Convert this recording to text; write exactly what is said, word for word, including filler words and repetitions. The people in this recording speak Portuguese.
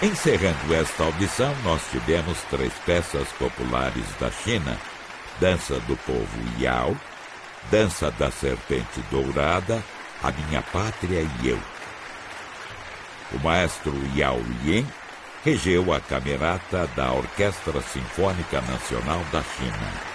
Encerrando esta audição, nós tivemos três peças populares da China: Dança do Povo Yao, Dança da Serpente Dourada, A Minha Pátria e Eu. O maestro Yao Yin regeu a camerata da Orquestra Sinfônica Nacional da China.